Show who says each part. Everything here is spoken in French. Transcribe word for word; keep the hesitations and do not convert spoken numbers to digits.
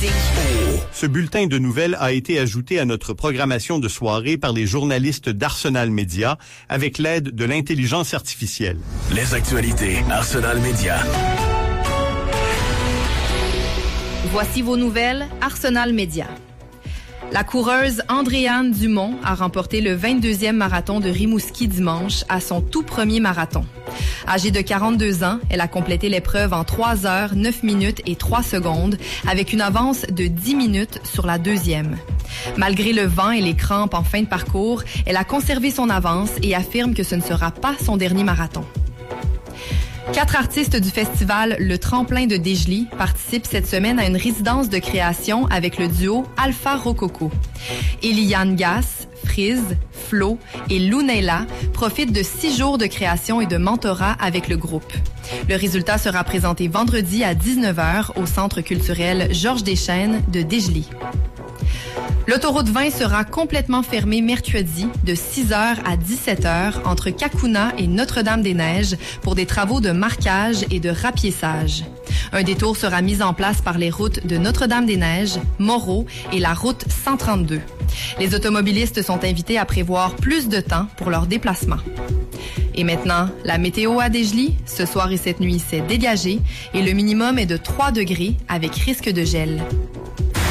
Speaker 1: musique.
Speaker 2: Ce bulletin de nouvelles a été ajouté à notre programmation de soirée par les journalistes d'Arsenal Média avec l'aide de l'intelligence artificielle.
Speaker 3: Les actualités Arsenal Média.
Speaker 1: Voici vos nouvelles Arsenal Média. La coureuse Andréane Dumont a remporté le vingt-deuxième marathon de Rimouski dimanche à son tout premier marathon. Âgée de quarante-deux ans, elle a complété l'épreuve en trois heures, neuf minutes et trois secondes avec une avance de dix minutes sur la deuxième. Malgré le vent et les crampes en fin de parcours, elle a conservé son avance et affirme que ce ne sera pas son dernier marathon. Quatre artistes du festival Le Tremplin de Desjely participent cette semaine à une résidence de création avec le duo Alpha Rococo. Eliane Gass, Friz, Flo et Lunella profitent de six jours de création et de mentorat avec le groupe. Le résultat sera présenté vendredi à dix-neuf heures au Centre culturel Georges Deschênes de Desjely. L'autoroute vingt sera complètement fermée mercredi de six heures à dix-sept heures entre Cacouna et Notre-Dame-des-Neiges pour des travaux de marquage et de rapiessage. Un détour sera mis en place par les routes de Notre-Dame-des-Neiges, Moreau et la route cent trente-deux. Les automobilistes sont invités à prévoir plus de temps pour leur déplacement. Et maintenant, la météo à Desjely. Ce soir et cette nuit, c'est dégagé et le minimum est de trois degrés avec risque de gel.